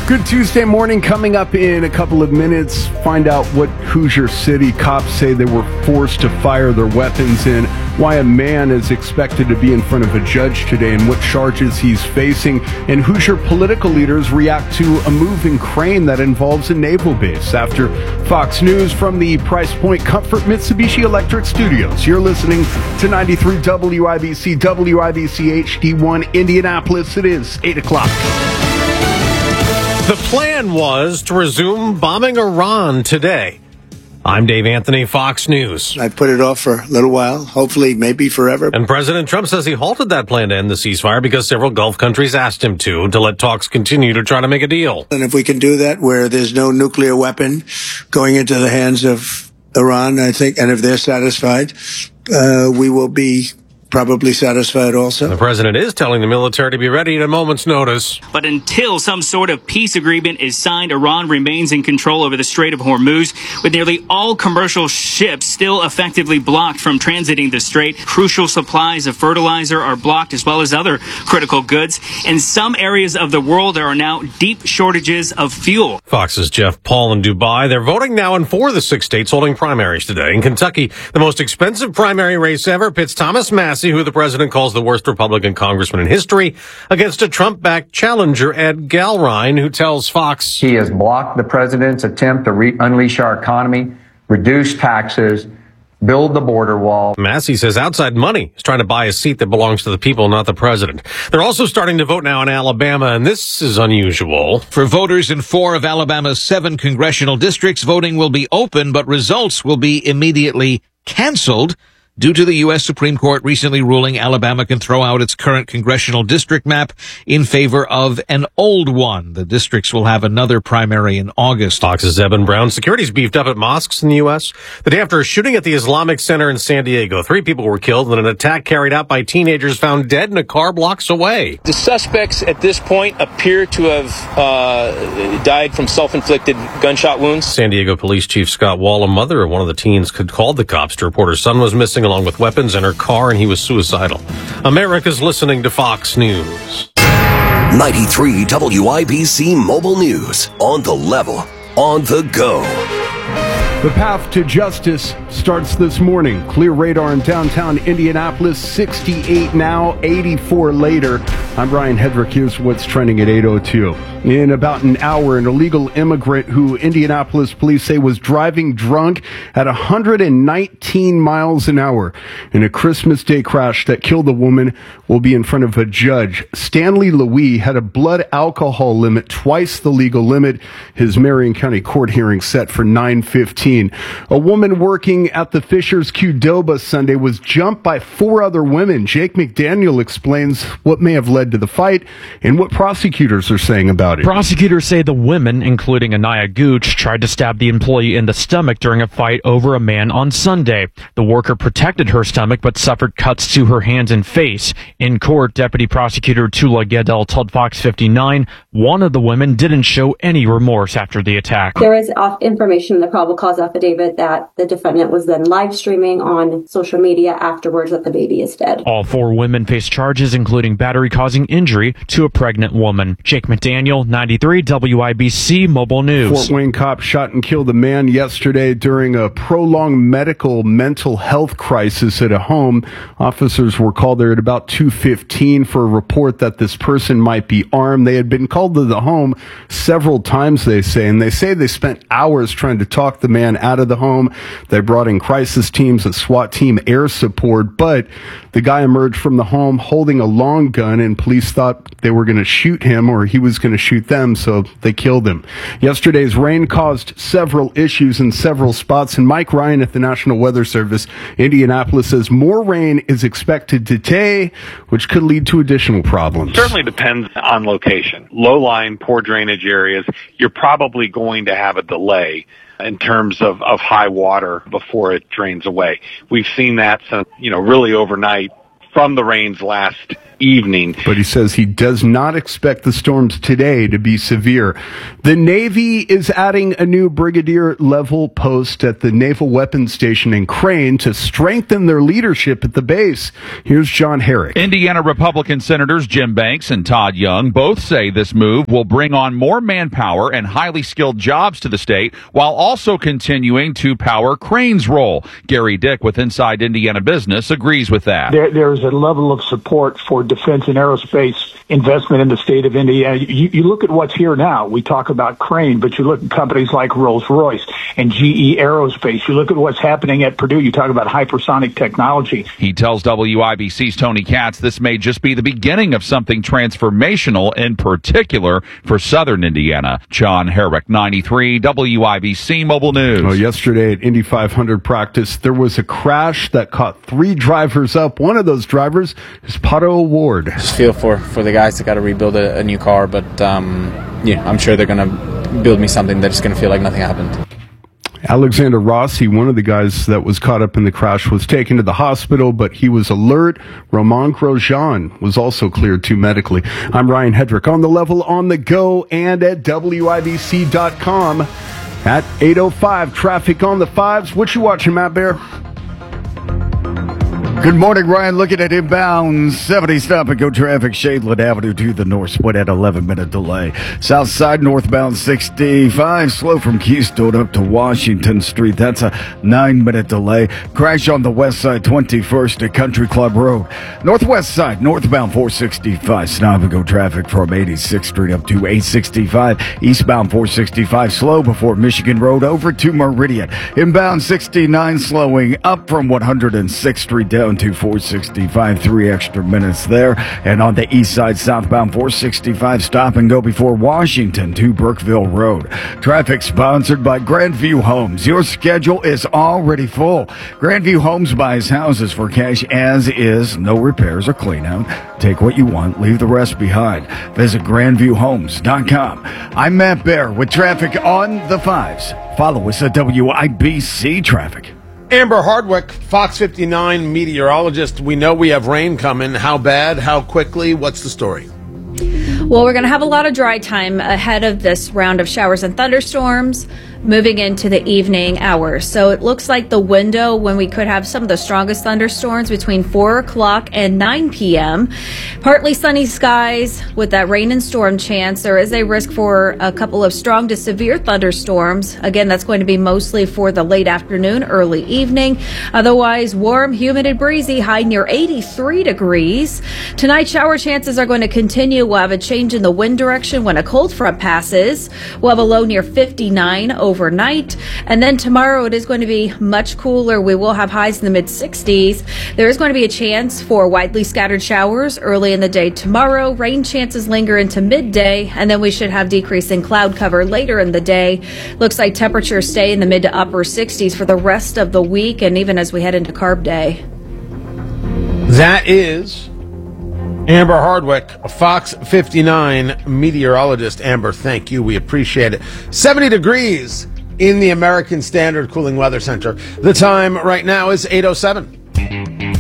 Good Tuesday morning coming up in a couple of minutes. Find out what Hoosier City cops say they were forced to fire their weapons in, why a man is expected to be in front of a judge today and what charges he's facing, and Hoosier political leaders react to a moving crane that involves a naval base. After Fox News from the Price Point Comfort Mitsubishi Electric Studios, you're listening to 93 WIBC, WIBC HD1 Indianapolis. It is 8 o'clock. The plan was to resume bombing Iran today. I'm Dave Anthony, Fox News. I put it off for a little while, hopefully maybe forever. And President Trump says he halted that plan to end the ceasefire because several Gulf countries asked him to let talks continue to try to make a deal. And if we can do that where there's no nuclear weapon going into the hands of Iran, I think, and if they're satisfied, we will be probably satisfied also. The president is telling the military to be ready at a moment's notice. But until some sort of peace agreement is signed, Iran remains in control over the Strait of Hormuz, with nearly all commercial ships still effectively blocked from transiting the strait. Crucial supplies of fertilizer are blocked, as well as other critical goods. In some areas of the world, there are now deep shortages of fuel. Fox's Jeff Paul in Dubai. They're voting now in 4 of the 6 states holding primaries today. In Kentucky, the most expensive primary race ever pits Thomas Massie, who the president calls the worst Republican congressman in history, against a Trump-backed challenger, Ed Galrine, who tells Fox he has blocked the president's attempt to unleash our economy, reduce taxes, build the border wall. Massie says outside money is trying to buy a seat that belongs to the people, not the president. They're also starting to vote now in Alabama, and this is unusual. For voters in 4 of Alabama's 7 congressional districts, voting will be open, but results will be immediately canceled due to the U.S. Supreme Court recently ruling Alabama can throw out its current congressional district map in favor of an old one. The districts will have another primary in August. Fox's Eben Brown. Security's beefed up at mosques in the U.S. The day after a shooting at the Islamic Center in San Diego, 3 people were killed in an attack carried out by teenagers found dead in a car blocks away. The suspects at this point appear to have died from self-inflicted gunshot wounds. San Diego Police Chief Scott Wall, a mother of one of the teens, called the cops to report her son was missing along with weapons in her car, and he was suicidal. America's listening to Fox News. 93 WIBC Mobile News. On the level, on the go. The path to justice starts this morning. Clear radar in downtown Indianapolis, 68 now, 84 later. I'm Brian Hedrick. Here's what's trending at 8:02. In about an hour, an illegal immigrant who Indianapolis police say was driving drunk at 119 miles an hour in a Christmas Day crash that killed a woman will be in front of a judge. Stanley Louis had a blood alcohol limit twice the legal limit. His Marion County court hearing set for 9:15. A woman working at the Fisher's Qdoba Sunday was jumped by 4 other women. Jake McDaniel explains what may have led to the fight and what prosecutors are saying about it. Prosecutors say the women, including Anaya Gooch, tried to stab the employee in the stomach during a fight over a man on Sunday. The worker protected her stomach but suffered cuts to her hands and face. In court, Deputy Prosecutor Tula Gedel told Fox 59 one of the women didn't show any remorse after the attack. There is information in the probable cause affidavit that the defendant was then live streaming on social media afterwards that the baby is dead. All 4 women face charges, including battery causing injury to a pregnant woman. Jake McDaniel, 93 WIBC Mobile News. Fort Wayne cops shot and killed a man yesterday during a prolonged mental health crisis at a home. Officers were called there at about 2:15 for a report that this person might be armed. They had been called to the home several times, they say, and they say they spent hours trying to talk the man out of the home. They brought in crisis teams, a SWAT team, air support, but the guy emerged from the home holding a long gun, and police thought they were going to shoot him or he was going to shoot them, so they killed him. Yesterday's rain caused several issues in several spots, and Mike Ryan at the National Weather Service, Indianapolis, says more rain is expected today, which could lead to additional problems. Certainly depends on location. Low-lying, poor drainage areas, you're probably going to have a delay in terms of high water before it drains away. We've seen that since, really overnight from the rains last evening. But he says he does not expect the storms today to be severe. The Navy is adding a new brigadier-level post at the Naval Weapons Station in Crane to strengthen their leadership at the base. Here's John Herrick. Indiana Republican Senators Jim Banks and Todd Young both say this move will bring on more manpower and highly skilled jobs to the state while also continuing to power Crane's role. Gary Dick with Inside Indiana Business agrees with that. There is a level of support for defense and aerospace investment in the state of Indiana. You look at what's here now. We talk about Crane, but you look at companies like Rolls-Royce and GE Aerospace. You look at what's happening at Purdue. You talk about hypersonic technology. He tells WIBC's Tony Katz this may just be the beginning of something transformational, in particular for southern Indiana. John Herrick, 93 WIBC Mobile News. Well, yesterday at Indy 500 practice, there was a crash that caught 3 drivers up. One of those drivers is Pato O'Ward. Just feel for the guys that got to rebuild a new car, but I'm sure they're going to build me something that's going to feel like nothing happened. Alexander Rossi, one of the guys that was caught up in the crash, was taken to the hospital, but he was alert. Romain Grosjean was also cleared too medically. I'm Ryan Hedrick, on the level, on the go, and at WIBC.com. At 8:05, traffic on the 5s. What you watching, Matt Bear? Good morning, Ryan. Looking at inbound 70 stop and go traffic, Shadeland Avenue to the north, split at 11-minute delay. South side northbound 65, slow from Keystone up to Washington Street. That's a 9-minute delay. Crash on the west side 21st at Country Club Road. Northwest side northbound 465, stop and go traffic from 86th Street up to 865. Eastbound 465, slow before Michigan Road over to Meridian. Inbound 69, slowing up from 106th Street down to 465, 3 extra minutes there. And on the east side, southbound 465, stop and go before Washington to Brookville Road. Traffic sponsored by Grandview Homes. Your schedule is already full. Grandview Homes buys houses for cash as is, no repairs or clean out. Take what you want, leave the rest behind. Visit GrandviewHomes.com. I'm Matt Bear with traffic on the 5s. Follow us at WIBC Traffic. Amber Hardwick, Fox 59 meteorologist. We know we have rain coming. How bad? How quickly? What's the story? Well, we're going to have a lot of dry time ahead of this round of showers and thunderstorms moving into the evening hours. So it looks like the window when we could have some of the strongest thunderstorms between 4 o'clock and 9 p.m. Partly sunny skies with that rain and storm chance. There is a risk for a couple of strong to severe thunderstorms. Again, that's going to be mostly for the late afternoon, early evening. Otherwise, warm, humid, and breezy, high near 83 degrees. Tonight, shower chances are going to continue. We'll have a change in the wind direction when a cold front passes. We'll have a low near 59 overnight. And then tomorrow it is going to be much cooler. We will have highs in the mid-60s. There is going to be a chance for widely scattered showers early in the day tomorrow. Rain chances linger into midday, and then we should have decreasing cloud cover later in the day. Looks like temperatures stay in the mid to upper 60s for the rest of the week and even as we head into Carb Day. That is Amber Hardwick, a Fox 59 meteorologist. Amber, thank you. We appreciate it. 70 degrees in the American Standard Cooling Weather Center. The time right now is 8:07.